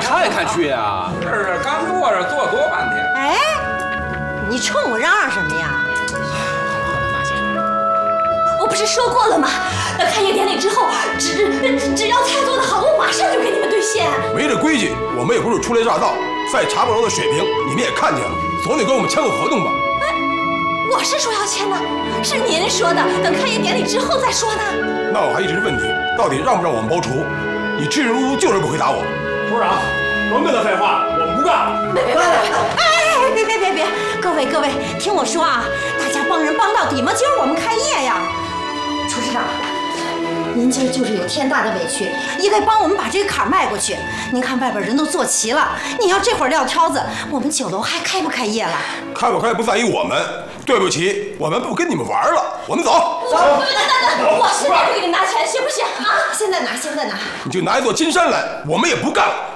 看看去呀！ 是刚坐着坐多半天。 哎，你冲我嚷嚷什么呀？ 我不是说过了吗？等开业典礼之后，只要菜做得好，我马上就给你们兑现。 没这规矩，我们也不是初来乍到，再查不着的水平你们也看见了，总得跟我们签个合同吧？ 哎，我是说要签的，是您说的，等开业典礼之后再说呢。 那我还一直问你，到底让不让我们包厨？你支支吾吾就是不回答我。 处长，甭跟他废话，我们不干。 别！各位，听我说啊，大家帮人帮到底嘛，今儿我们开业呀。厨师长，您今儿就是有天大的委屈，应该帮我们把这个坎儿迈过去。您看外边人都坐齐了，你要这会儿撂挑子，我们酒楼还开不开业了？ 开不开不在于我们，对不起，我们不跟你们玩了，我们走。 等，我现在就给你拿钱，行不行啊？ 现在拿。 你就拿一座金山来，我们也不干了。